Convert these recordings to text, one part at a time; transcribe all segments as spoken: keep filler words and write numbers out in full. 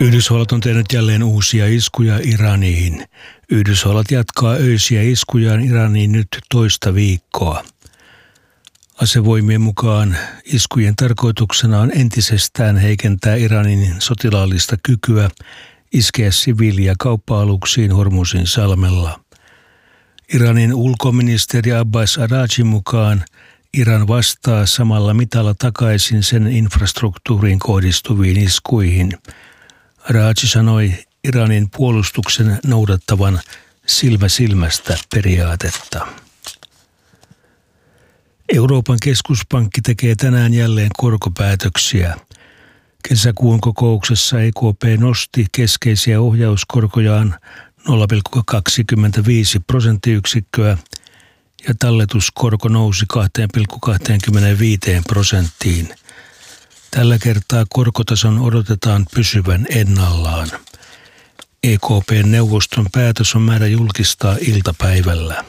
Yhdysvallat on tehnyt jälleen uusia iskuja Iraniin. Yhdysvallat jatkaa öisiä iskujaan Iraniin nyt toista viikkoa. Asevoimien mukaan iskujen tarkoituksena on entisestään heikentää Iranin sotilaallista kykyä iskeä siviili- ja kauppa-aluksiin Hormuzin salmella. Iranin ulkoministeri Abbas Araghchin mukaan Iran vastaa samalla mitalla takaisin sen infrastruktuuriin kohdistuviin iskuihin. Araghchi sanoi Iranin puolustuksen noudattavan silmä silmästä periaatetta. Euroopan keskuspankki tekee tänään jälleen korkopäätöksiä. Kesäkuun kokouksessa E K P nosti keskeisiä ohjauskorkojaan nolla pilkku kaksikymmentäviisi prosenttiyksikköä ja talletuskorko nousi kaksi pilkku kaksikymmentäviisi prosenttiin. Tällä kertaa korkotason odotetaan pysyvän ennallaan. E K P-neuvoston päätös on määrä julkistaa iltapäivällä.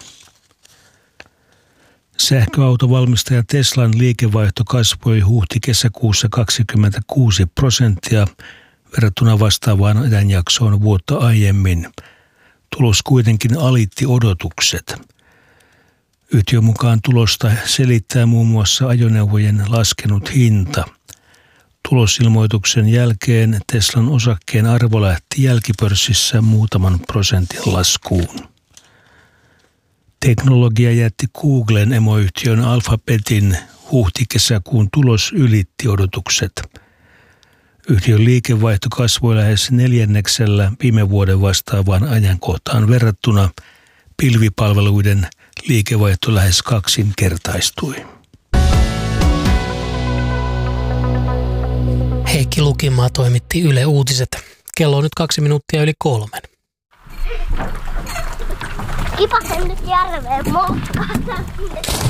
Sähköautovalmistaja Teslan liikevaihto kasvoi huhti-kesäkuussa kaksikymmentäkuusi prosenttia verrattuna vastaavaan ajanjaksoon vuotta aiemmin. Tulos kuitenkin alitti odotukset. Yhtiön mukaan tulosta selittää muun muassa ajoneuvojen laskenut hinta. Tulosilmoituksen jälkeen Teslan osakkeen arvo lähti jälkipörssissä muutaman prosentin laskuun. Teknologiajätti Googlen emoyhtiön Alphabetin huhti-kesäkuun tulos ylitti odotukset. Yhtiön liikevaihto kasvoi lähes neljänneksellä viime vuoden vastaavaan ajankohtaan verrattuna. Pilvipalveluiden liikevaihto lähes kaksinkertaistui. Heikki Lukimaa toimitti Yle Uutiset. Kello on nyt kaksi minuuttia yli kolmen. Kipasen nyt järveen moskaan.